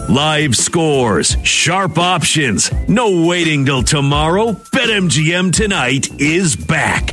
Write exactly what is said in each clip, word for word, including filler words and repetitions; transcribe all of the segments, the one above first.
Live scores, sharp options, no waiting till tomorrow. BetMGM tonight is back.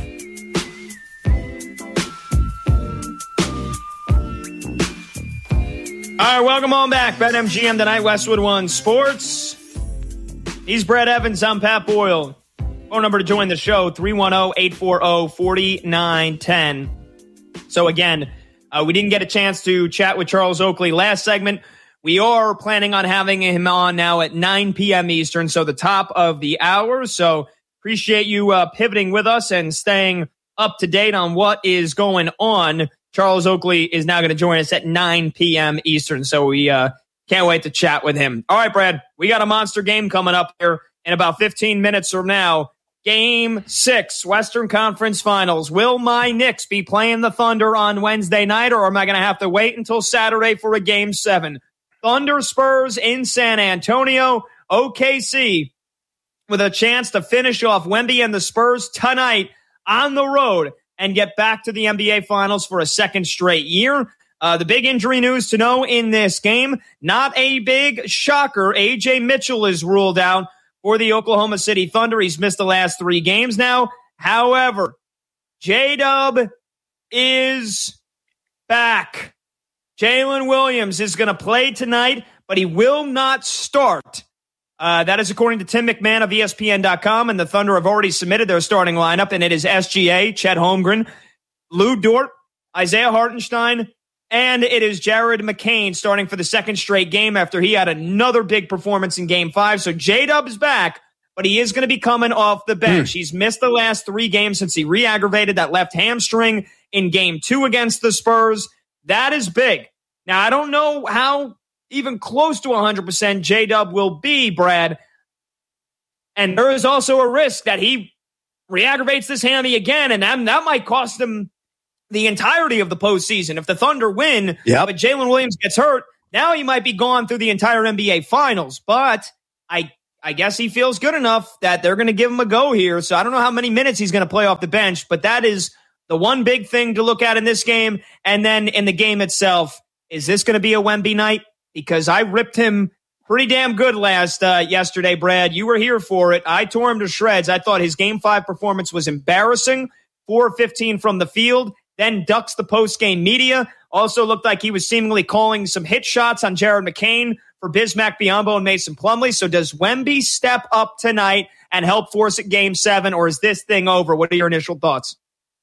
All right, welcome on back. BetMGM tonight, Westwood One Sports. He's Brett Evans. I'm Pat Boyle. Phone number to join the show, three one zero, eight four zero, four nine one zero. So again, uh, we didn't get a chance to chat with Charles Oakley last segment. We are planning on having him on now at nine p.m. Eastern, so the top of the hour. So appreciate you uh, pivoting with us and staying up to date on what is going on. Charles Oakley is now going to join us at nine p.m. Eastern, so we uh, can't wait to chat with him. All right, Brad, we got a monster game coming up here in about fifteen minutes from now. Game six, Western Conference Finals. Will my Knicks be playing the Thunder on Wednesday night, or am I going to have to wait until Saturday for a Game seven? Thunder Spurs in San Antonio. O K C with a chance to finish off Wemby and the Spurs tonight on the road and get back to the N B A Finals for a second straight year. Uh, the big injury news to know in this game, not a big shocker. A J Mitchell is ruled out for the Oklahoma City Thunder. He's missed the last three games now. However, J-Dub is back. Jalen Williams is going to play tonight, but he will not start. Uh, that is according to Tim McMahon of E S P N dot com, and the Thunder have already submitted their starting lineup, and it is S G A, Chet Holmgren, Lou Dort, Isaiah Hartenstein, and it is Jared McCain starting for the second straight game after he had another big performance in Game five. So J-Dub is back, but he is going to be coming off the bench. Mm. He's missed the last three games since he re-aggravated that left hamstring in Game two against the Spurs. That is big. Now, I don't know how even close to one hundred percent J-Dub will be, Brad. And there is also a risk that he re-aggravates this hammy again, and that, that might cost him the entirety of the postseason. If the Thunder win, yep. but Jalen Williams gets hurt, now he might be gone through the entire N B A Finals. But I I guess he feels good enough that they're going to give him a go here. So I don't know how many minutes he's going to play off the bench, but that is the one big thing to look at in this game. And then in the game itself, is this going to be a Wemby night? Because I ripped him pretty damn good last uh, yesterday, Brad. You were here for it. I tore him to shreds. I thought his Game five performance was embarrassing. four fifteen from the field, then ducks the post-game media. Also looked like he was seemingly calling some hit shots on Jared McCain for Bismack Biyombo and Mason Plumlee. So does Wemby step up tonight and help force it Game seven, or is this thing over? What are your initial thoughts?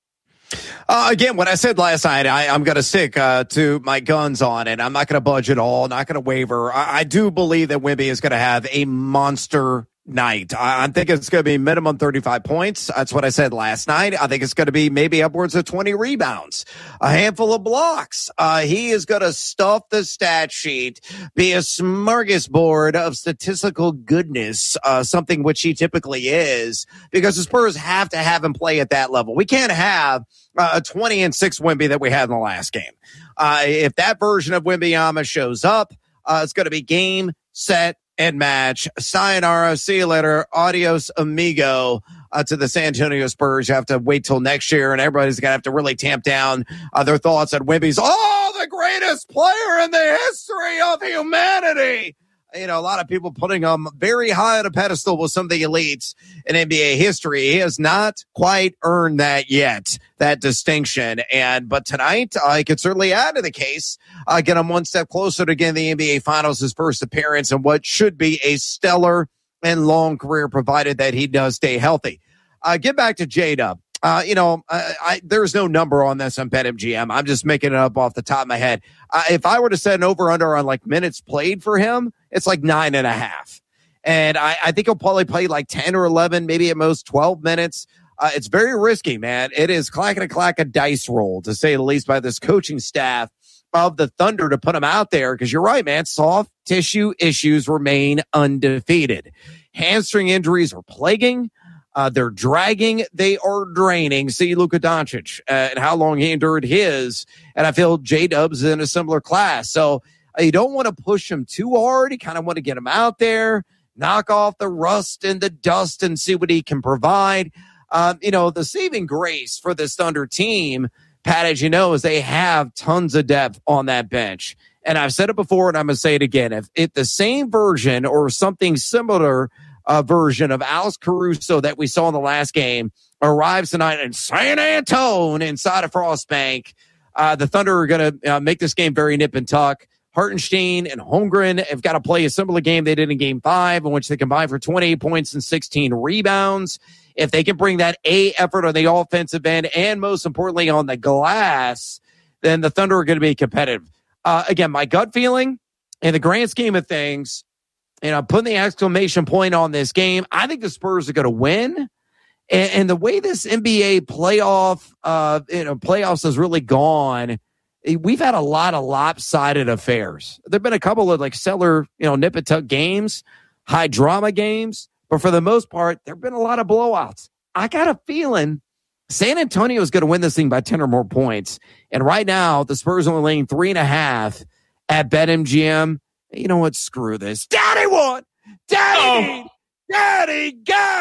Uh, again, what I said last night, I, I'm going to stick uh, to my guns on it. I'm not going to budge at all, not going to waver. I, I do believe that Wemby is going to have a monster night. I, I think it's going to be minimum thirty-five points. That's what I said last night. I think it's going to be maybe upwards of twenty rebounds, a handful of blocks. Uh, he is going to stuff the stat sheet, be a smorgasbord of statistical goodness, uh, something which he typically is, because the Spurs have to have him play at that level. We can't have uh, a twenty and six Wemby that we had in the last game. Uh, if that version of Wembanyama shows up, uh, it's going to be game, set, and match. Sayonara. See you later. Adios, amigo. Uh, to the San Antonio Spurs. You have to wait till next year, and everybody's going to have to really tamp down uh, their thoughts on Wemby's, oh, the greatest player in the history of humanity. You know, a lot of people putting him very high on a pedestal with some of the elites in N B A history. He has not quite earned that yet, that distinction. And but tonight, I uh, could certainly add to the case, uh, get him one step closer to getting the N B A Finals, his first appearance, and what should be a stellar and long career, provided that he does stay healthy. Uh, get back to J-Dub. Uh, you know, I, I, there's no number on this on BetMGM. I'm just making it up off the top of my head. Uh, if I were to set an over-under on like minutes played for him, it's like nine and a half. And I, I think he'll probably play like ten or eleven, maybe at most twelve minutes. Uh, it's very risky, man. It is clacking a clack a dice roll, to say the least, by this coaching staff of the Thunder to put him out there. Because you're right, man. Soft tissue issues remain undefeated. Hamstring injuries are plaguing. Uh, they're dragging. They are draining. See Luka Doncic uh, and how long he endured his. And I feel J-Dub's in a similar class. So uh, you don't want to push him too hard. You kind of want to get him out there, knock off the rust and the dust, and see what he can provide. Um, you know, the saving grace for this Thunder team, Pat, as you know, is they have tons of depth on that bench. And I've said it before, and I'm going to say it again. If, if the same version or something similar uh, version of Alex Caruso that we saw in the last game arrives tonight in San Antone inside of Frostbank, uh, the Thunder are going to uh, make this game very nip and tuck. Hartenstein and Holmgren have got to play a similar game they did in game five, in which they combined for twenty-eight points and sixteen rebounds. If they can bring that A effort on the offensive end and most importantly on the glass, then the Thunder are going to be competitive. Uh, again, my gut feeling in the grand scheme of things, and I'm putting the exclamation point on this game, I think the Spurs are going to win. And, and the way this N B A playoff, uh, you know, playoffs has really gone, we've had a lot of lopsided affairs. There've been a couple of like stellar, you know, nip and tuck games, high drama games, but for the most part, there've been a lot of blowouts. I got a feeling San Antonio is going to win this thing by ten or more points. And right now, the Spurs are only laying three and a half at BetMGM. You know what? Screw this. Daddy won! Daddy! Oh. Daddy got